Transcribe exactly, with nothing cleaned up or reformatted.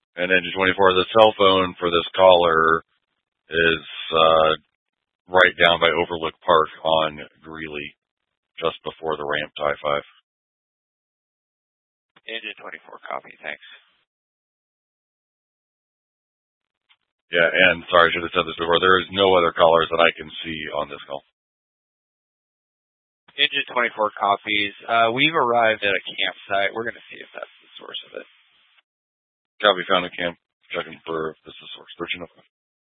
And Engine twenty-four, the cell phone for this caller is uh, right down by Overlook Park on Greeley, just before the ramp to I five. Engine twenty-four, copy, thanks. Yeah, and sorry, I should have said this before. There is no other callers that I can see on this call. Engine twenty-four copies. Uh, we've arrived at a campsite. We're going to see if that's the source of it. Copy, found a camp. Checking for if this is the source. thirteen oh five.